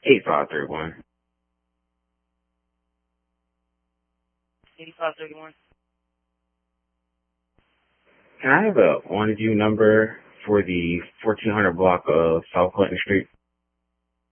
8531. 8531. Can I have a on-view number for the 1400 block of South Clinton Street?